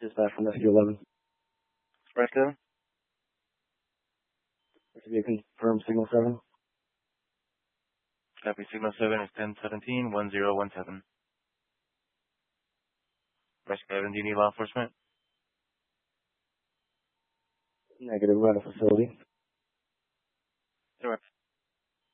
Dispatch from Rescue 11. Rescue? This will be a confirmed Signal 7. Copy, Signal 7 is 1017-1017. Rescue 11, do you need law enforcement? Negative, we're at a facility.